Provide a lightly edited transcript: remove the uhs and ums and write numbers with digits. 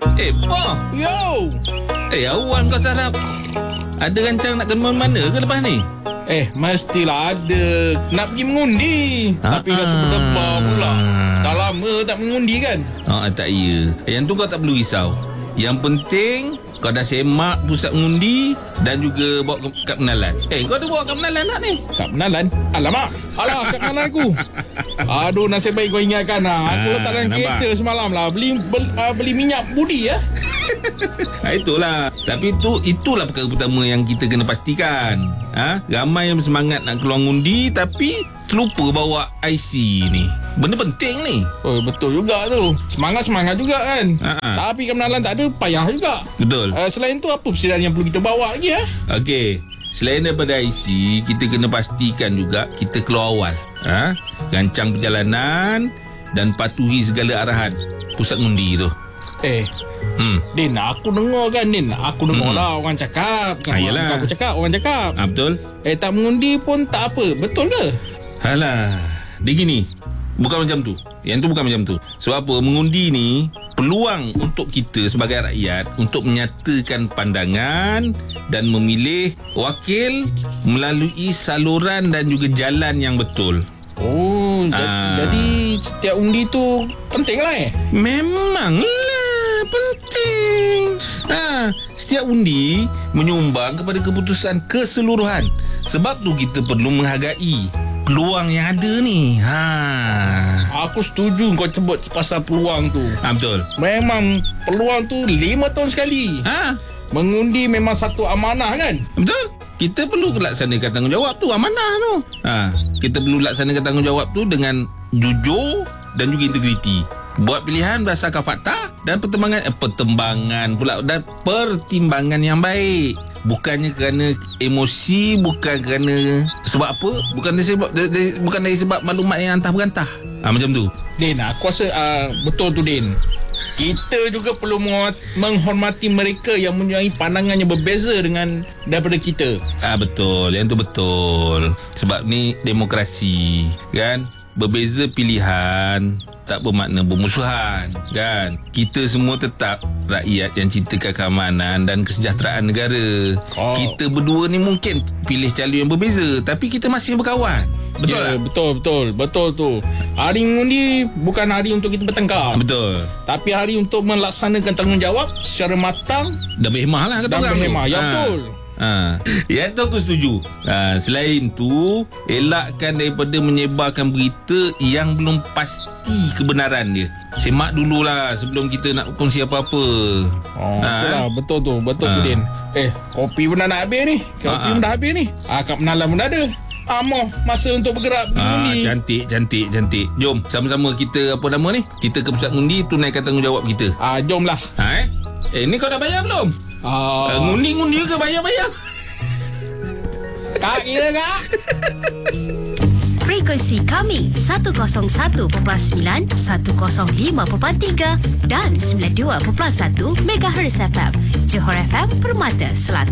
Pa. Yo. Awak kau sarap. Ada rancang nak kena mana ke lepas ni? Mestilah ada. Nak pergi mengundi. Tapi rasa berdebar pula. Dah lama tak mengundi kan? Tak ya. Yang tu kau tak perlu risau. Yang penting kau dah semak pusat mengundi dan juga bawa kad penalan. Kau ada bawa kad penalan tak ni? Kad penalan? Alamak. Alah, kad penalan aku. Aduh, nasib baik kau ingatkan. Aku letak dalam kereta semalam lah. Beli minyak budi ya. Itulah. Tapi itulah perkara pertama yang kita kena pastikan. Ramai yang bersemangat nak keluar ngundi tapi terlupa bawa IC ni. Benda penting ni. Betul juga tu. Semangat juga kan. Tapi kad penalan tak ada, payah juga. Betul. Selain tu, apa persiapan yang perlu kita bawa lagi Okey. Selain daripada IC, kita kena pastikan juga kita keluar awal. Rancang perjalanan dan patuhi segala arahan pusat ngundi tu. Din, aku dengar kan Din. Aku dengar lah orang cakap. Yelah. Aku cakap, orang cakap. Betul. Tak mengundi pun tak apa. Betul ke? Alah, dia gini. Bukan macam tu. Yang tu bukan macam tu. Sebab apa? Mengundi ni peluang untuk kita sebagai rakyat untuk menyatakan pandangan dan memilih wakil melalui saluran dan juga jalan yang betul. Jadi setiap undi tu penting lah Memanglah penting. Setiap undi menyumbang kepada keputusan keseluruhan. Sebab tu kita perlu menghargai peluang yang ada ni. Aku setuju kau sebut pasal peluang tu. Betul. Memang peluang tu 5 tahun sekali. Mengundi memang satu amanah kan? Betul. Kita perlu laksanakan tanggungjawab tu, amanah tu. Kita perlu laksanakan tanggungjawab tu dengan jujur dan juga integriti. Buat pilihan berdasarkan fakta dan pertimbangan pula dan pertimbangan yang baik. Bukannya kerana emosi, bukan kerana sebab apa? Bukan dari sebab maklumat yang antah berantah. Macam tu. Din, aku rasa betul tu Din. Kita juga perlu menghormati mereka yang mempunyai pandangan yang berbeza daripada kita. Betul, yang tu betul. Sebab ni demokrasi, kan? Berbeza pilihan tak bermakna bermusuhan, kan? Kita semua tetap rakyat yang cintakan keamanan dan kesejahteraan negara. Kita berdua ni mungkin pilih calon yang berbeza, tapi kita masih berkawan. Betul tak? Betul tu. Hari mengundi bukan hari untuk kita bertengkar. Betul. Tapi hari untuk melaksanakan tanggungjawab secara matang dan berhemah lah kata orang. Ya betul. Yang tu aku setuju. Selain tu, elakkan daripada menyebarkan berita yang belum pasti kebenaran dia. Semak dululah sebelum kita nak kongsi apa-apa. Betul tu Din. Kopi pun dah nak habis ni. Kopi pun dah habis ni. Kad penalan pun dah ada. Masa untuk bergerak mengundi. Cantik. Jom sama-sama kita kita ke pusat ngundi, tunaikan tanggungjawab kita. Jomlah. Ni kau dah bayar belum? Ngundi ke bayar? Kak kira kak. Frekuensi kami 101.9, 105.3 dan 92.1 MHz FM. Johor FM, Permata Selatan.